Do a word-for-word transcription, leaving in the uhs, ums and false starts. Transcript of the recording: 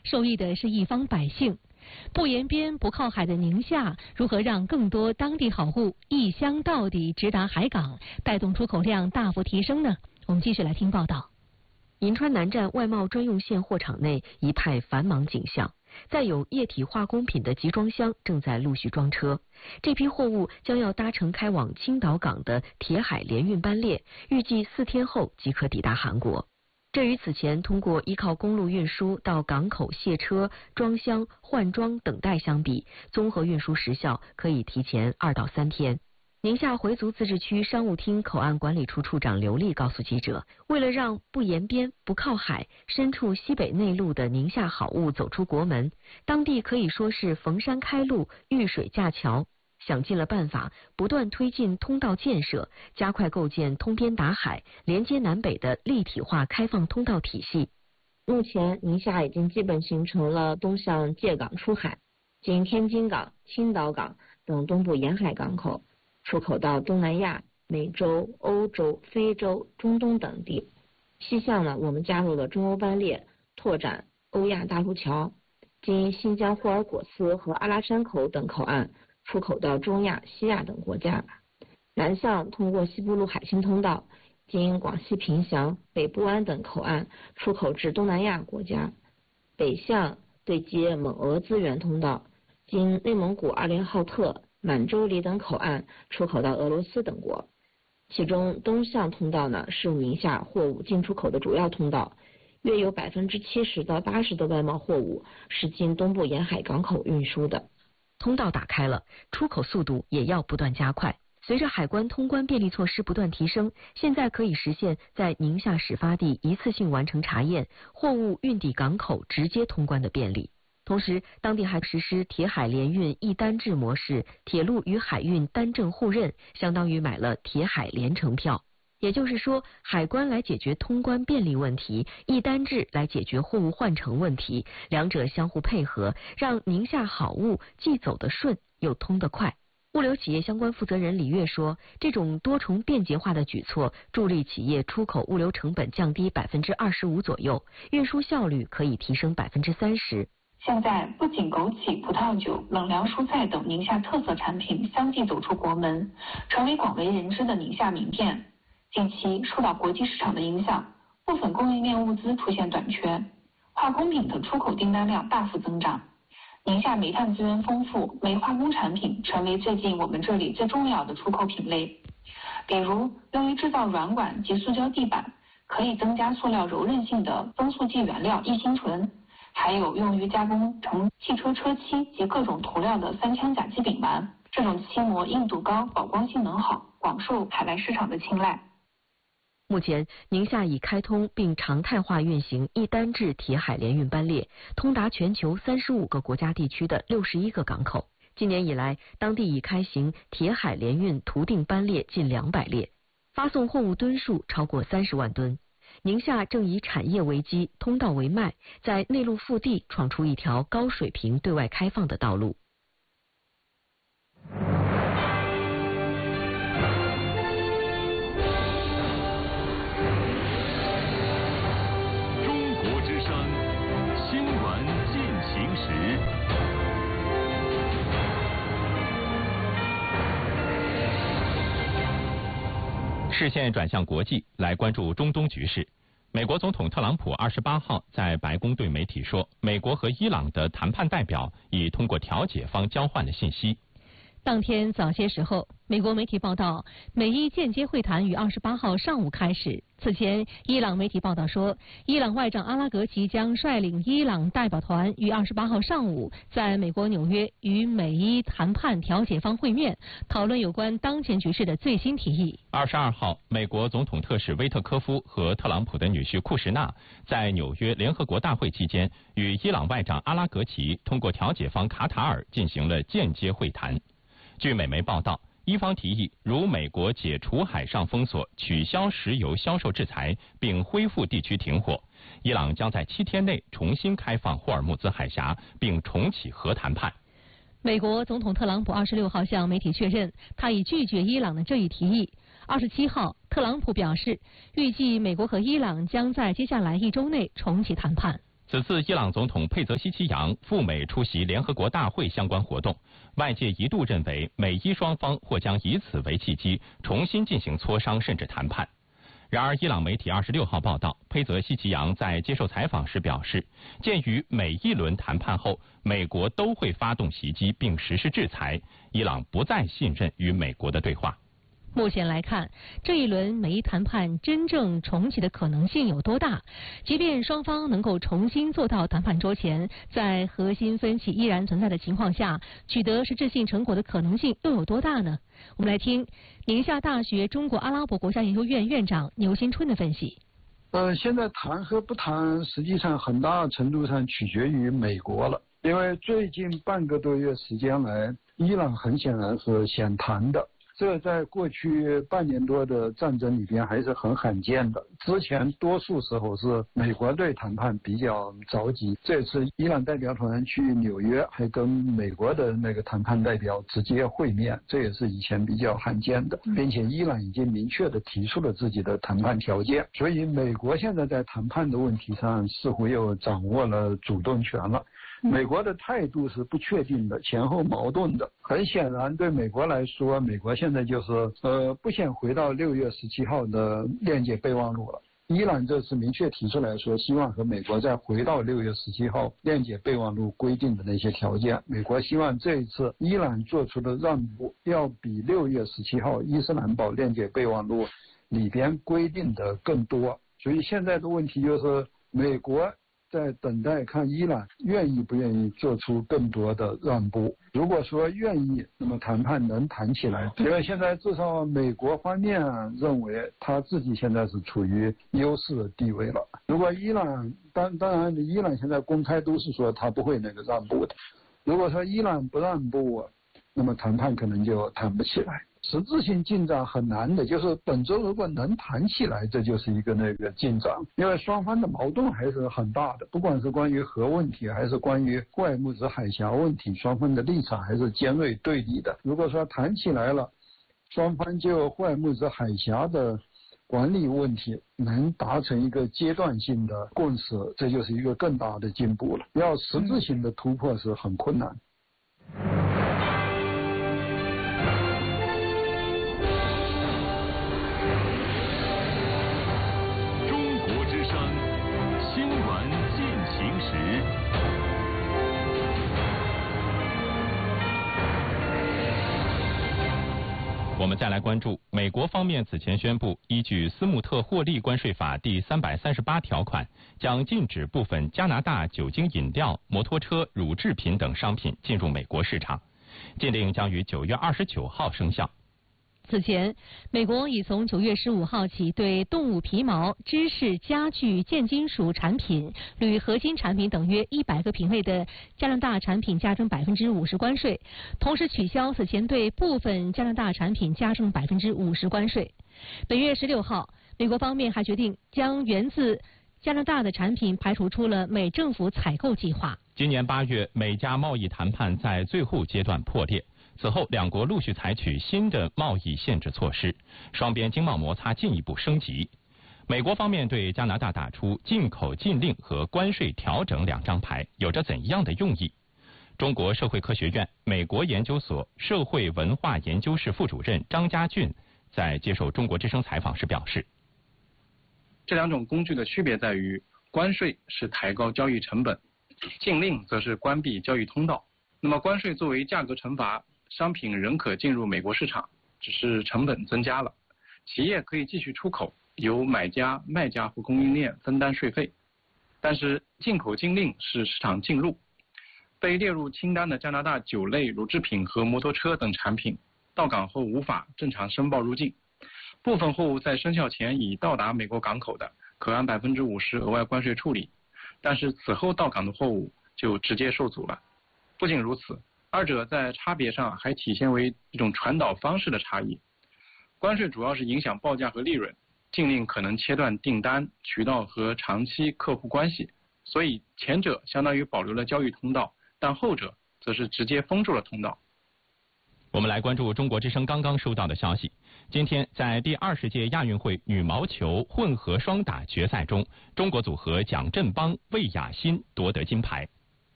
受益的是一方百姓。不沿边不靠海的宁夏，如何让更多当地好户一箱到底直达海港，带动出口量大幅提升呢？我们继续来听报道。 银川南站外贸专用线货场内一派繁忙景象，载有液体化工品的集装箱正在陆续装车。这批货物将要搭乘开往青岛港的铁海联运班列，预计四天后即可抵达韩国。这与此前通过依靠公路运输到港口卸车、装箱、换装等待相比，综合运输时效可以提前二到三天。宁夏回族自治区商务厅口岸管理处处长刘丽告诉记者，为了让不沿边、不靠海、身处西北内陆的宁夏好物走出国门，当地可以说是逢山开路、遇水架桥，想尽了办法，不断推进通道建设，加快构建通边达海、连接南北的立体化开放通道体系。 目前，宁夏已经基本形成了东向界港出海，经天津港、青岛港等东部沿海港口，出口到东南亚、美洲、欧洲、非洲、中东等地。西向呢，我们加入了中欧班列，拓展欧亚大陆桥，经新疆霍尔果斯和阿拉山口等口岸出口到中亚、西亚等国家。南向通过西部陆海新通道，经广西凭祥、北部湾等口岸出口至东南亚国家。北向对接蒙俄资源通道，经内蒙古阿联浩特、满洲里等口岸出口到俄罗斯等国。其中东向通道呢，是宁夏货物进出口的主要通道，约有百分之七十到八十的外贸货物是经东部沿海港口运输的。 通道打开了，出口速度也要不断加快。随着海关通关便利措施不断提升，现在可以实现在宁夏始发地一次性完成查验，货物运抵港口直接通关的便利。同时，当地还实施铁海联运一单制模式，铁路与海运单证互认，相当于买了铁海联程票。也就是说，海关来解决通关便利问题，一单制来解决货物换乘问题，两者相互配合，让宁夏好物既走得顺又通得快。物流企业相关负责人李月说，这种多重便捷化的举措，助力企业出口物流成本降低百分之二十五左右，运输效率可以提升百分之三十。 现在，不仅枸杞、葡萄酒、冷凉蔬菜等宁夏特色产品相继走出国门，成为广为人知的宁夏名片。近期受到国际市场的影响，部分供应链物资出现短缺，化工品的出口订单量大幅增长。宁夏煤炭资源丰富，煤化工产品成为最近我们这里最重要的出口品类。比如，用于制造软管及塑胶地板，可以增加塑料柔韧性的增塑剂原料异辛醇，还有用于加工成汽车车漆及各种涂料的三羟甲基丙烷，这种漆膜硬度高，保光性能好，广受海外市场的青睐。 目前，宁夏已开通并常态化运行一单制铁海联运班列，通达全球三十五个国家地区的六十一个港口。今年以来，当地已开行铁海联运图定班列近两百列，发送货物吨数超过三十万吨。宁夏正以产业为基，通道为脉，在内陆腹地闯出一条高水平对外开放的道路。 中国之声新闻进行时。视线转向国际，来关注中东局势。美国总统特朗普二十八号在白宫对媒体说，美国和伊朗的谈判代表已通过调解方交换了信息。 当天早些时候，美国媒体报道，美伊间接会谈于二十八号上午开始。此前，伊朗媒体报道说，伊朗外长阿拉格齐将率领伊朗代表团于二十八号上午在美国纽约与美伊谈判调解方会面，讨论有关当前局势的最新提议。 二十二号，美国总统特使威特科夫和特朗普的女婿库什纳在纽约联合国大会期间，与伊朗外长阿拉格齐通过调解方卡塔尔进行了间接会谈。据美媒报道，伊方提议，如美国解除海上封锁、取消石油销售制裁，并恢复地区停火，伊朗将在七天内重新开放霍尔木兹海峡，并重启核谈判。 美国总统特朗普二十六号向媒体确认，他已拒绝伊朗的这一提议。二十七号，特朗普表示，预计美国和伊朗将在接下来一周内重启谈判。 此次伊朗总统佩泽西奇扬赴美出席联合国大会相关活动，外界一度认为美伊双方或将以此为契机重新进行磋商甚至谈判。然而，伊朗媒体二十六号报道，佩泽西奇扬在接受采访时表示，鉴于每一轮谈判后美国都会发动袭击并实施制裁，伊朗不再信任与美国的对话。 目前来看，这一轮美伊谈判真正重启的可能性有多大？即便双方能够重新坐到谈判桌前，在核心分歧依然存在的情况下，取得实质性成果的可能性又有多大呢？我们来听宁夏大学中国阿拉伯国家研究院院长牛新春的分析。 呃，现在谈和不谈，实际上很大程度上取决于美国了，因为最近半个多月时间来，伊朗很显然是想谈的。这在过去半年多的战争里边还是很罕见的。之前多数时候是美国对谈判比较着急，这次伊朗代表团去纽约，还跟美国的那个谈判代表直接会面，这也是以前比较罕见的，并且伊朗已经明确的提出了自己的谈判条件，所以美国现在在谈判的问题上似乎又掌握了主动权了。美国的态度是不确定的，前后矛盾的。很显然，对美国来说，美国现在就是呃不想回到六月十七号的链接备忘录了。伊朗这次明确提出来说，希望和美国再回到六月十七号链接备忘录规定的那些条件。美国希望这一次伊朗做出的让步要比六月十七号伊斯兰堡链接备忘录里边规定的更多。所以现在的问题就是美国在等待看伊朗愿意不愿意做出更多的让步。如果说愿意，那么谈判能谈起来。因为现在至少美国方面认为他自己现在是处于优势的地位了。如果伊朗当当然，伊朗现在公开都是说他不会那个让步的。如果说伊朗不让步，那么谈判可能就谈不起来。实质性进展很难的，就是本周如果能谈起来，这就是一个那个进展。因为双方的矛盾还是很大的，不管是关于核问题，还是关于霍尔木兹海峡问题，双方的立场还是尖锐对立的。如果说谈起来了，双方就霍尔木兹海峡的管理问题能达成一个阶段性的共识，这就是一个更大的进步了。要实质性的突破是很困难。 我们再来关注，美国方面此前宣布，依据斯穆特获利关税法第三百三十八条款，将禁止部分加拿大酒精饮料、摩托车、乳制品等商品进入美国市场。禁令将于九月二十九号生效。 此前，美国已从九月十五号起对动物皮毛、芝士、家具、建金属产品、铝合金产品等约一百个品类的加拿大产品加征百分之五十关税，同时取消此前对部分加拿大产品加征百分之五十关税。本月十六号，美国方面还决定将源自加拿大的产品排除出了美政府采购计划。 今年八月，美加贸易谈判在最后阶段破裂。此后，两国陆续采取新的贸易限制措施，双边经贸摩擦进一步升级。美国方面对加拿大打出进口禁令和关税调整两张牌，有着怎样的用意？中国社会科学院美国研究所社会文化研究室副主任张家俊在接受中国之声采访时表示， 这两种工具的区别在于，关税是抬高交易成本，禁令则是关闭交易通道。那么关税作为价格惩罚，商品仍可进入美国市场，只是成本增加了。企业可以继续出口，由买家、卖家和供应链分担税费。但是进口禁令是市场禁入，被列入清单的加拿大酒类、乳制品和摩托车等产品，到港后无法正常申报入境。部分货物在生效前已到达美国港口的，可按百分之五十额外关税处理，但是此后到港的货物就直接受阻了。不仅如此，二者在差别上还体现为一种传导方式的差异。关税主要是影响报价和利润，禁令可能切断订单、渠道和长期客户关系，所以前者相当于保留了交易通道，但后者则是直接封住了通道。 我们来关注中国之声刚刚收到的消息。今天在第二十届亚运会羽毛球混合双打决赛中，中国组合蒋振邦、魏雅欣夺得金牌。